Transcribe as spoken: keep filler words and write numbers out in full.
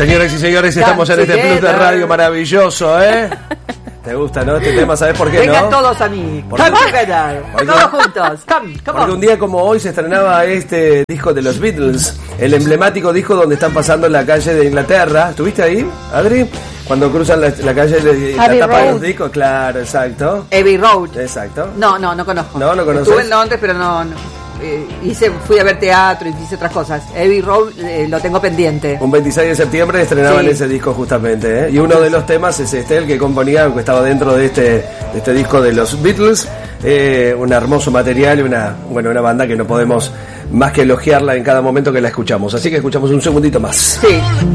Señoras y señores, estamos en este plus de radio maravilloso, ¿eh? ¿Te gusta, no? Este tema, ¿sabes por qué? Vengan no? todos a mí. Porque, Come together. porque, todos juntos. Come, come porque on. un día como hoy se estrenaba este disco de los Beatles, el emblemático disco donde están pasando en la calle de Inglaterra. ¿Estuviste ahí, Adri? Cuando cruzan la, la calle de la Abbey tapa de Road. los discos, claro, exacto. Abbey Road. Exacto. No, no, no conozco. No, no conoces. Estuve en Londres, pero no, no. Eh, hice, fui a ver teatro y hice otras cosas. Abbey Road eh, lo tengo pendiente. Un veintiséis de septiembre estrenaban Sí. ese disco justamente, ¿eh? Y uno de los temas es este, el que componía, que estaba dentro de este, de este disco de los Beatles. Eh, un hermoso material y una, bueno, una banda que no podemos más que elogiarla en cada momento que la escuchamos. Así que escuchamos un segundito más. Sí.